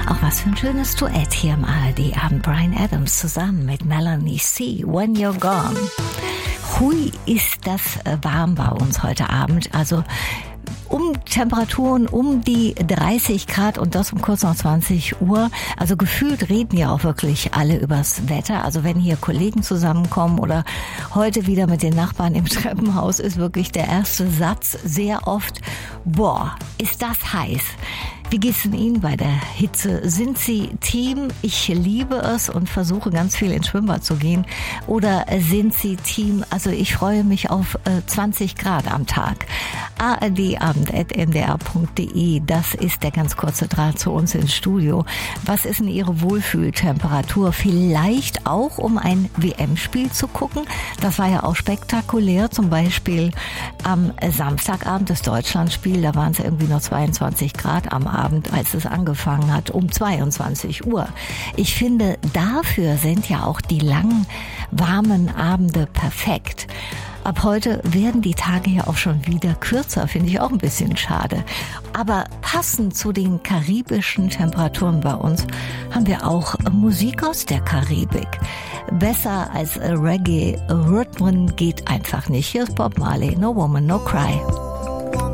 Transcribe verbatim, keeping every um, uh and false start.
Auch was für ein schönes Duett hier im A R D-Abend. Bryan Adams zusammen mit Melanie C. When You're Gone. Hui, ist das warm bei uns heute Abend. Also um Temperaturen um die dreißig Grad und das um kurz nach zwanzig Uhr. Also gefühlt reden ja auch wirklich alle übers Wetter. Also wenn hier Kollegen zusammenkommen oder heute wieder mit den Nachbarn im Treppenhaus, ist wirklich der erste Satz sehr oft: Boah, ist das heiß. Wie geht's denn Ihnen bei der Hitze? Sind Sie Team, ich liebe es und versuche ganz viel ins Schwimmbad zu gehen? Oder sind Sie Team, also ich freue mich auf äh, zwanzig Grad am Tag? A R D abend at n d r punkt d e, das ist der ganz kurze Draht zu uns ins Studio. Was ist denn Ihre Wohlfühltemperatur? Vielleicht auch, um ein W M-Spiel zu gucken? Das war ja auch spektakulär, zum Beispiel am Samstagabend das Deutschlandspiel, da waren es irgendwie noch zweiundzwanzig Grad am Abend, als es angefangen hat, um zweiundzwanzig Uhr. Ich finde, dafür sind ja auch die langen, warmen Abende perfekt. Ab heute werden die Tage ja auch schon wieder kürzer, finde ich auch ein bisschen schade. Aber passend zu den karibischen Temperaturen bei uns haben wir auch Musik aus der Karibik. Besser als Reggae-Rhythmen geht einfach nicht. Hier ist Bob Marley, No Woman, No Cry.